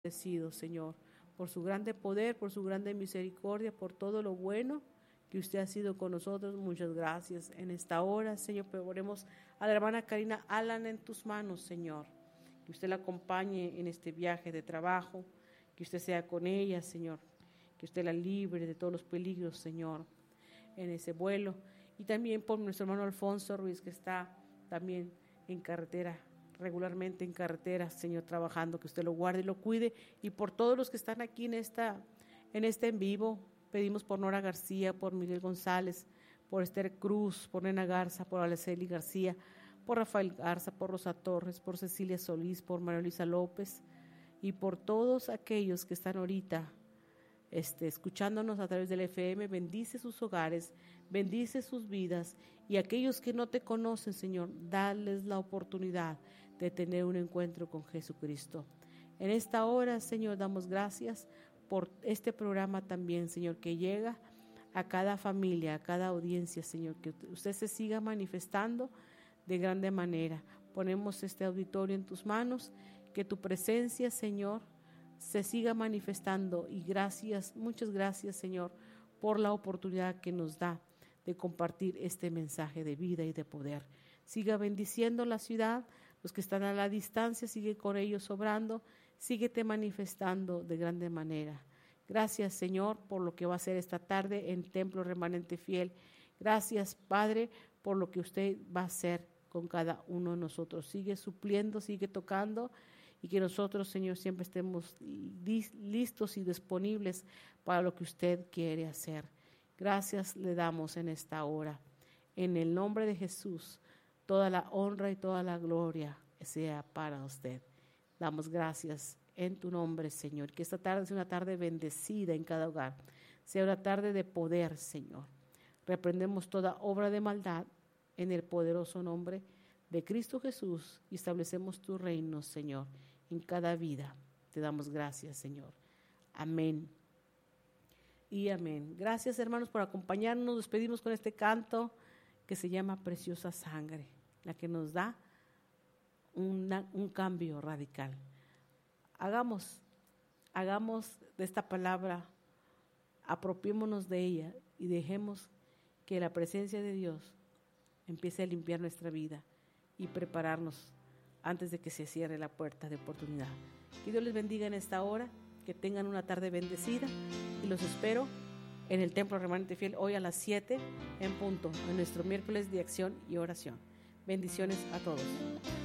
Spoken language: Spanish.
agradecidos, Señor, por su grande poder, por su grande misericordia, por todo lo bueno que usted ha sido con nosotros. Muchas gracias. En esta hora, Señor, ponemos a la hermana Karina Alan en tus manos, Señor. Que usted la acompañe en este viaje de trabajo, que usted sea con ella, Señor, que usted la libre de todos los peligros, Señor, en ese vuelo. Y también por nuestro hermano Alfonso Ruiz, que está también en carretera, regularmente en carretera, Señor, trabajando, que usted lo guarde y lo cuide. Y por todos los que están aquí en este en vivo, pedimos por Nora García, por Miguel González, por Esther Cruz, por Nena Garza, por Aleceli García, por Rafael Garza, por Rosa Torres, por Cecilia Solís, por María Luisa López, y por todos aquellos que están ahorita escuchándonos a través del FM. Bendice sus hogares, bendice sus vidas, y aquellos que no te conocen, Señor, dales la oportunidad de tener un encuentro con Jesucristo. En esta hora, Señor, damos gracias por este programa también, Señor, que llega a cada familia, a cada audiencia, Señor, que usted se siga manifestando de grande manera. Ponemos este auditorio en tus manos, que tu presencia, Señor, se siga manifestando, y gracias, muchas gracias, Señor, por la oportunidad que nos da de compartir este mensaje de vida y de poder. Siga bendiciendo la ciudad, los que están a la distancia, sigue con ellos obrando, síguete manifestando de grande manera. Gracias, Señor, por lo que va a hacer esta tarde en Templo Remanente Fiel. Gracias, Padre, por lo que usted va a hacer con cada uno de nosotros. Sigue supliendo, sigue tocando, y que nosotros, Señor, siempre estemos listos y disponibles para lo que usted quiere hacer. Gracias le damos en esta hora. En el nombre de Jesús, toda la honra y toda la gloria sea para usted. Damos gracias en tu nombre, Señor. Que esta tarde sea una tarde bendecida en cada hogar. Sea una tarde de poder, Señor. Reprendemos toda obra de maldad en el poderoso nombre de Cristo Jesús, y establecemos tu reino, Señor, en cada vida. Te damos gracias, Señor. Amén y amén. Gracias, hermanos, por acompañarnos. Nos despedimos con este canto que se llama Preciosa Sangre, la que nos da un cambio radical. Hagamos de esta palabra, apropiémonos de ella y dejemos que la presencia de Dios empiece a limpiar nuestra vida y prepararnos antes de que se cierre la puerta de oportunidad. Que Dios les bendiga en esta hora, que tengan una tarde bendecida, y los espero en el Templo Remanente Fiel hoy a las 7 en punto, en nuestro miércoles de acción y oración. Bendiciones a todos.